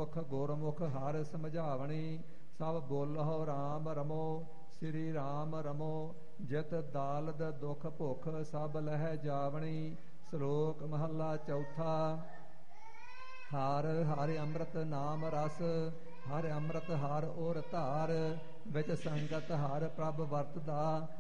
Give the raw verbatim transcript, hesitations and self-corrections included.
ਗੁਰਮੁਖ ਗੁਰਮੁਖ ਹਰ ਸਮਝਾਵਣੀ। ਸਭ ਬੋਲਹੁ ਰਾਮ ਰਮੋ ਸ੍ਰੀ ਰਾਮ ਰਮੋ। ਜਿਤ ਦਾਲਦ ਦੁਖ ਭੁਖ ਸਭ ਲਹਿ ਜਾਵਣੀ। ਸ਼ਲੋਕ ਮਹੱਲਾ ਚੌਥਾ। ਹਰ ਹਰਿ ਅੰਮ੍ਰਿਤ ਨਾਮ ਰਸ ਹਰਿ ਅੰਮ੍ਰਿਤ ਹਰ ਔਰ ਧਾਰ। ਵਿੱਚ ਸੰਗਤ ਹਰ ਪ੍ਰਭ ਵਰਤਦਾ